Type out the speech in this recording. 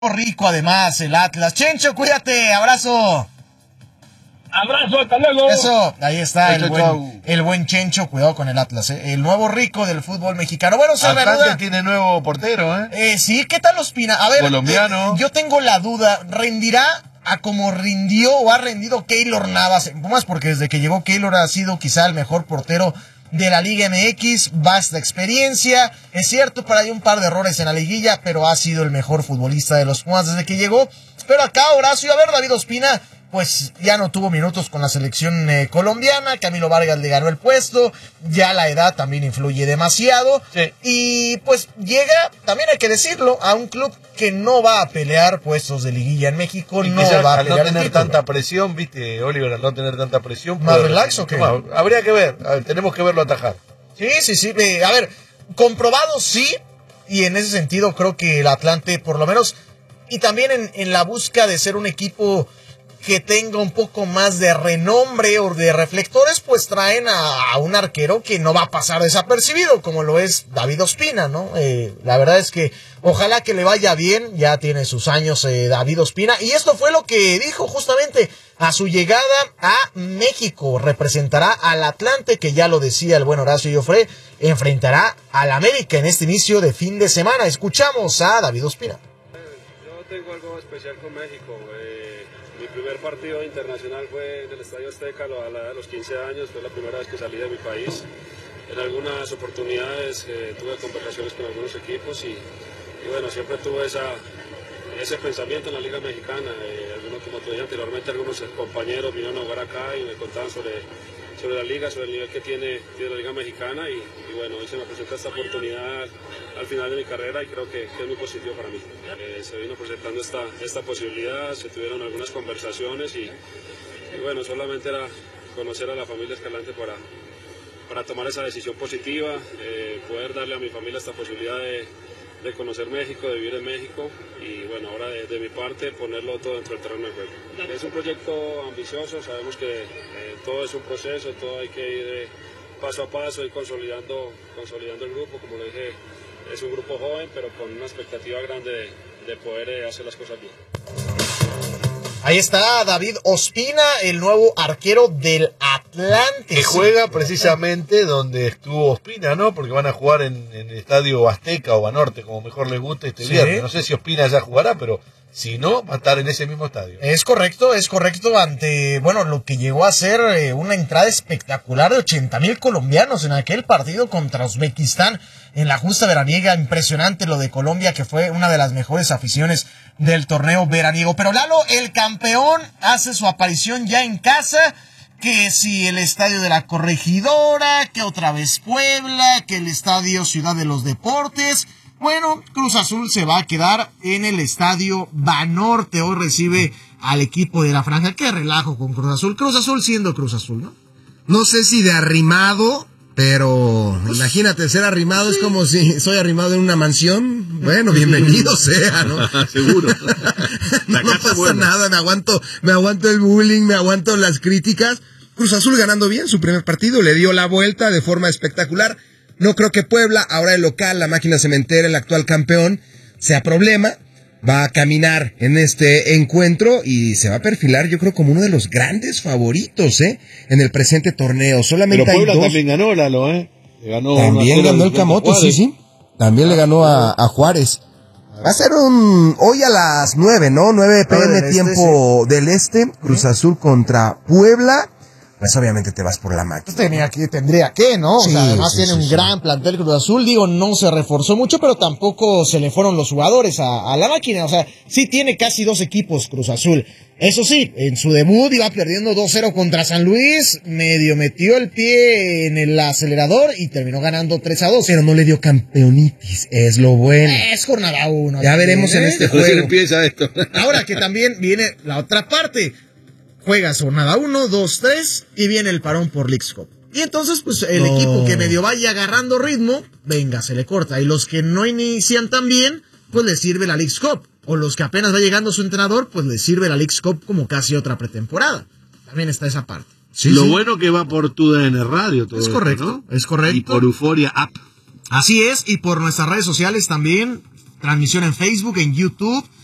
Rico además el Atlas. Chencho, cuídate, abrazo. Abrazo, hasta luego. Eso, ahí está el buen Chencho, cuidado con el Atlas, el nuevo rico del fútbol mexicano. Bueno, se Atlante tiene nuevo portero, sí, ¿qué tal Ospina? A ver, colombiano. Yo tengo la duda, ¿rendirá a como rindió o ha rendido Keylor Navas en Pumas? Porque desde que llegó Keylor ha sido quizá el mejor portero de la Liga MX, vasta experiencia, es cierto, por ahí un par de errores en la liguilla, pero ha sido el mejor futbolista de los Pumas desde que llegó. Pero acá, Horacio, a ver, David Ospina, pues ya no tuvo minutos con la selección colombiana, Camilo Vargas le ganó el puesto, ya la edad también influye demasiado, sí. Y pues llega, también hay que decirlo, a un club que no va a pelear puestos de liguilla en México, no va a pelear al no tener tanta presión, viste, Oliver, al no tener tanta presión. ¿Más relax o qué? Habría que ver, tenemos que verlo atajar. Sí, a ver, comprobado sí, y en ese sentido creo que el Atlante por lo menos, y también en la busca de ser un equipo que tenga un poco más de renombre o de reflectores, pues traen a un arquero que no va a pasar desapercibido, como lo es David Ospina, ¿no? La verdad es que ojalá que le vaya bien, ya tiene sus años David Ospina, y esto fue lo que dijo justamente a su llegada a México. Representará al Atlante, que ya lo decía el buen Horacio Joffre, enfrentará al América en este inicio de fin de semana. Escuchamos a David Ospina. Yo tengo algo especial con México. Mi primer partido internacional fue en el Estadio Azteca a la edad de los 15 años, fue la primera vez que salí de mi país. En algunas oportunidades tuve conversaciones con algunos equipos y bueno, siempre tuve ese pensamiento en la Liga Mexicana. Como te dije anteriormente, algunos compañeros vinieron a jugar acá y me contaban sobre la liga, sobre el nivel que tiene la Liga Mexicana y bueno, hoy se me presenta esta oportunidad al final de mi carrera y creo que es muy positivo para mí. Se vino presentando esta posibilidad, se tuvieron algunas conversaciones y bueno, solamente era conocer a la familia Escalante para tomar esa decisión positiva, poder darle a mi familia esta posibilidad de conocer México, de vivir en México y bueno, ahora de mi parte ponerlo todo dentro del terreno de juego. Es un proyecto ambicioso, sabemos que todo es un proceso, todo hay que ir paso a paso, ir consolidando el grupo, como le dije, es un grupo joven pero con una expectativa grande de poder hacer las cosas bien. Ahí está David Ospina, el nuevo arquero del Atlante. Que juega precisamente donde estuvo Ospina, ¿no? Porque van a jugar en el Estadio Azteca o Banorte, como mejor les guste este viernes. No sé si Ospina ya jugará, pero si no, va a estar en ese mismo estadio. Es correcto, ante, bueno, lo que llegó a ser una entrada espectacular de 80,000 colombianos en aquel partido contra Uzbekistán en la justa veraniega. Impresionante lo de Colombia, que fue una de las mejores aficiones del torneo veraniego. Pero Lalo, el campeón, hace su aparición ya en casa. Que si el estadio de la Corregidora, que otra vez Puebla, que el estadio Ciudad de los Deportes. Bueno, Cruz Azul se va a quedar en el estadio Banorte. Hoy recibe al equipo de la Franja. Qué relajo con Cruz Azul. Cruz Azul siendo Cruz Azul, ¿no? No sé si de arrimado, pero pues, imagínate, ser arrimado sí. Es como si soy arrimado en una mansión. Bueno, bienvenido sea, ¿no? Seguro. No pasa nada, me aguanto el bullying, me aguanto las críticas. Cruz Azul ganando bien su primer partido, le dio la vuelta de forma espectacular. No creo que Puebla, ahora el local, la máquina cementera, el actual campeón, sea problema. Va a caminar en este encuentro y se va a perfilar, yo creo, como uno de los grandes favoritos, en el presente torneo. Solamente pero Puebla hay dos. También ganó, Lalo, También ganó el Camote, sí. También le ganó a Juárez. Va a ser hoy a las 9, ¿no? 9 p.m. tiempo del este. Cruz Azul contra Puebla. Pues obviamente te vas por la máquina. Tendría que, ¿no? Sí, o sea, además sí, tiene un gran plantel Cruz Azul. Digo, no se reforzó mucho, pero tampoco se le fueron los jugadores a la máquina. O sea, sí tiene casi 2 equipos Cruz Azul. Eso sí, en su debut iba perdiendo 2-0 contra San Luis. Medio metió el pie en el acelerador y terminó ganando 3-2. Pero no le dio campeonitis, es lo bueno. Es jornada 1. Ya veremos en este juego. Empieza esto. Ahora que también viene la otra parte. Juegas jornada 1, 2, 3 y viene el parón por Leagues Cup. Y entonces, pues, el equipo que medio vaya agarrando ritmo, venga, se le corta. Y los que no inician tan bien, pues les sirve la Leagues Cup. O los que apenas va llegando su entrenador, pues les sirve la Leagues Cup como casi otra pretemporada. También está esa parte. Sí, lo bueno que va por TUDN Radio. Todo es esto, correcto, ¿no? Es correcto. Y por Euforia App. Así es, y por nuestras redes sociales también. Transmisión en Facebook, en YouTube.